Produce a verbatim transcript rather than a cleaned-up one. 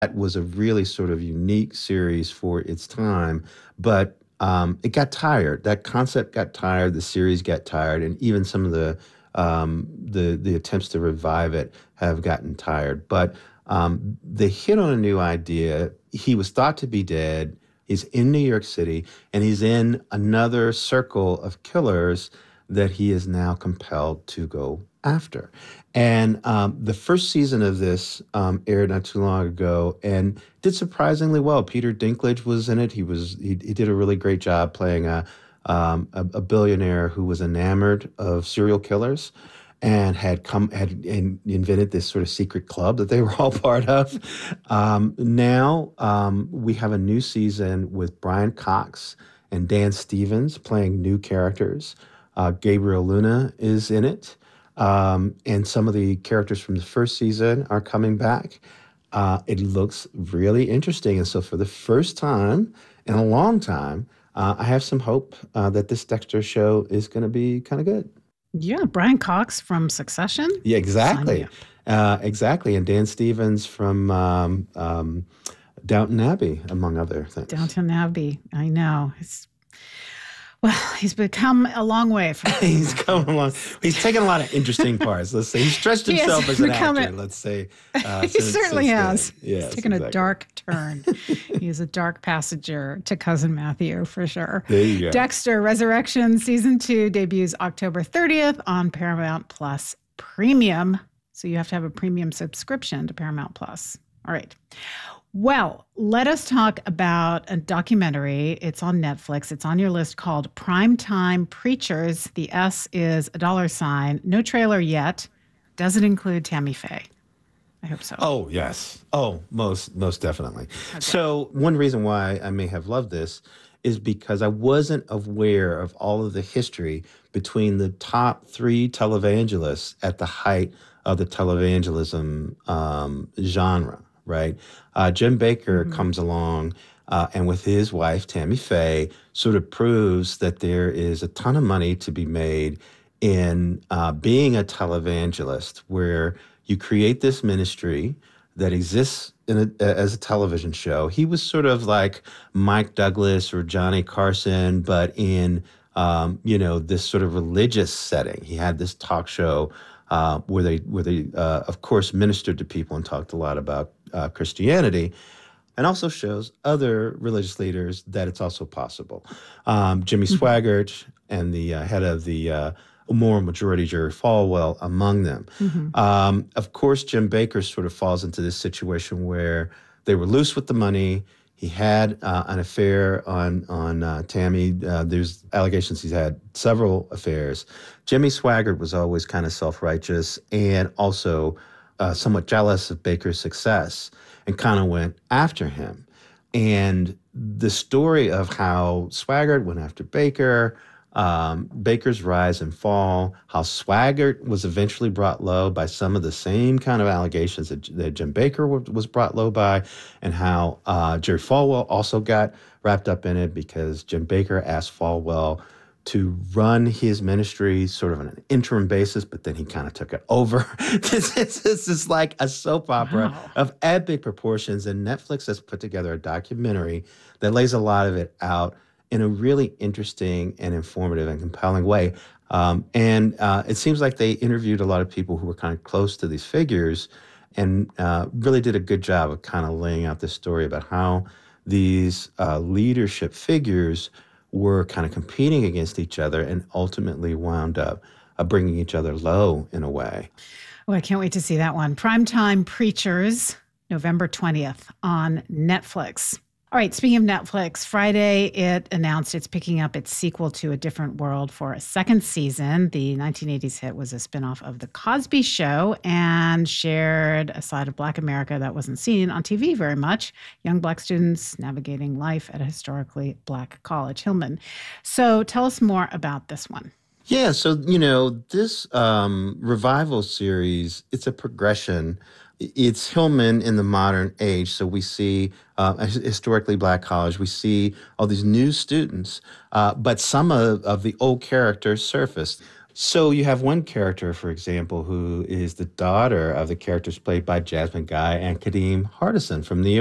That was a really sort of unique series for its time, but um, it got tired. That concept got tired. The series got tired, and even some of the um, the the attempts to revive it have gotten tired. But um, they hit on a new idea. He was thought to be dead. He's in New York City, and he's in another circle of killers that he is now compelled to go after. And um, the first season of this um, aired not too long ago and did surprisingly well. Peter Dinklage was in it. He was he, he did a really great job playing a, um, a a billionaire who was enamored of serial killers and had come had in, invented this sort of secret club that they were all part of. Um, now um, we have a new season with Brian Cox and Dan Stevens playing new characters. Uh, Gabriel Luna is in it. Um, and some of the characters from the first season are coming back. Uh, it looks really interesting. And so for the first time in a long time, uh, I have some hope uh, that this Dexter show is going to be kind of good. Yeah, Brian Cox from Succession. Yeah, exactly. Uh, exactly. And Dan Stevens from um, um, Downton Abbey, among other things. Downton Abbey. I know. It's Well, he's become a long way from He's come along. He's taken a lot of interesting parts. Let's say he's stretched He has himself as an become actor. a- Let's say uh, he since- certainly since then. has. Yes, He's taken a exactly. dark turn. He's a dark passenger to Cousin Matthew, for sure. There you go. Dexter Resurrection Season two debuts October thirtieth on Paramount Plus Premium. So you have to have a premium subscription to Paramount Plus. All right. Well, let us talk about a documentary. It's on Netflix. It's on your list called Primetime Preachers. The S is a dollar sign. No trailer yet. Does it include Tammy Faye? I hope so. Oh, yes. Oh, most most definitely. So one reason why I may have loved this is because I wasn't aware of all of the history between the top three televangelists at the height of the televangelism um, genre, right? Uh, Jim Baker comes along uh, and with his wife, Tammy Faye, sort of proves that there is a ton of money to be made in uh, being a televangelist, where you create this ministry that exists in a, as a television show. He was sort of like Mike Douglas or Johnny Carson, but in um, you know this sort of religious setting. He had this talk show uh, where they where they uh, of course ministered to people and talked a lot about uh, Christianity, and also shows other religious leaders that it's also possible. Um, Jimmy Swaggart and the uh, head of the uh, moral majority, Jerry Falwell, among them. Um, of course, Jim Baker sort of falls into this situation where they were loose with the money. He had uh, an affair on on uh, Tammy. Uh, there's allegations he's had several affairs. Jimmy Swaggart was always kind of self-righteous and also uh, somewhat jealous of Baker's success and kind of went after him. And the story of how Swaggart went after Baker, um, Baker's rise and fall, how Swaggart was eventually brought low by some of the same kind of allegations that, that Jim Baker w- was brought low by, and how uh, Jerry Falwell also got wrapped up in it because Jim Baker asked Falwell to run his ministry sort of on an interim basis, but then he kind of took it over. this, is, this is like a soap opera Wow. of epic proportions, and Netflix has put together a documentary that lays a lot of it out in a really interesting and informative and compelling way. Um, and uh, it seems like they interviewed a lot of people who were kind of close to these figures and uh, really did a good job of kind of laying out this story about how these uh, leadership figures were kind of competing against each other and ultimately wound up uh, bringing each other low in a way. Oh, I can't wait to see that one. Primetime Preachers, November twentieth on Netflix. All right, speaking of Netflix, Friday it announced it's picking up its sequel to A Different World for a second season. The nineteen eighties hit was a spinoff of The Cosby Show and shared a side of Black America that wasn't seen on T V very much. Young Black students navigating life at a historically Black college, Hillman. So tell us more about this one. Yeah, so, you know, this um, revival series, it's a progression. It's Hillman in the modern age. So we see uh, a historically Black college. We see all these new students, uh, but some of, of the old characters surface. So you have one character, for example, who is the daughter of the characters played by Jasmine Guy and Kadeem Hardison from the